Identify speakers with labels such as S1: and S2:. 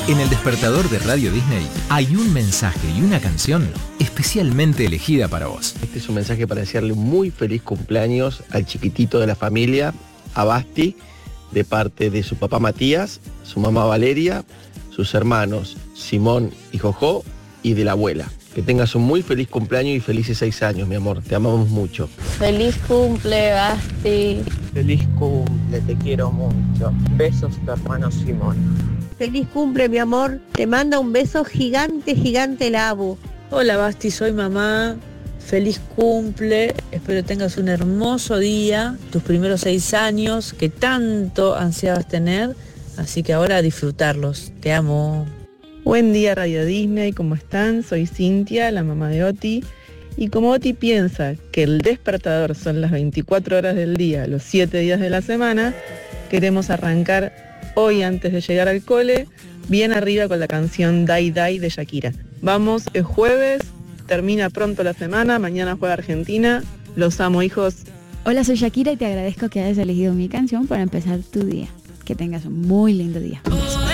S1: En el despertador de Radio Disney hay un mensaje y una canción especialmente elegida para vos.
S2: Este es un mensaje para desearle un muy feliz cumpleaños al chiquitito de la familia, a Basti, de parte de su papá Matías, su mamá Valeria, sus hermanos Simón y Jojó y de la abuela. Que tengas un muy feliz cumpleaños y felices 6 años, mi amor. Te amamos mucho.
S3: Feliz cumple, Basti.
S4: Feliz cumple, te quiero mucho. Besos, tu hermano Simón.
S5: Feliz cumple, mi amor. Te manda un beso gigante, gigante la Abu.
S6: Hola Basti, soy mamá. Feliz cumple. Espero tengas un hermoso día. Tus primeros 6 años que tanto ansiabas tener. Así que ahora a disfrutarlos. Te amo.
S7: Buen día Radio Disney, ¿cómo están? Soy Cintia, la mamá de Oti. Y como Oti piensa que el despertador son las 24 horas del día, los 7 días de la semana, queremos arrancar hoy antes de llegar al cole, bien arriba con la canción Dai Dai de Shakira. Vamos, es jueves, termina pronto la semana, mañana juega Argentina. Los amo, hijos.
S8: Hola, soy Shakira y te agradezco que hayas elegido mi canción para empezar tu día. Que tengas un muy lindo día.